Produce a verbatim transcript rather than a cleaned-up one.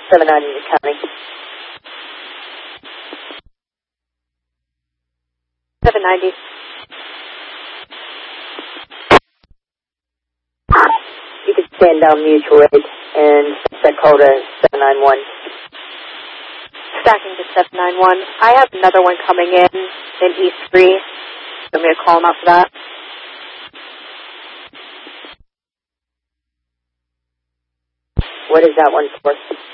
seven ninety is coming. seven ninety. You can stand down mutual aid and set call to seven nine one. Stacking to seven nine one. I have another one coming in in East three. I'm going to call him up for that. What is that one for?